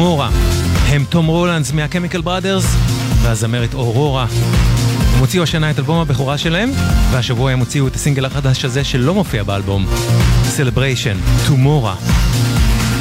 טומורה. הם תום רולנדס מהקמיקל בראדרס והזמרת אורורה. הם הוציאו השנה את אלבום הבכורה שלהם, והשבוע הם הוציאו את הסינגל החדש הזה שלא מופיע באלבום, Celebration, טומורה.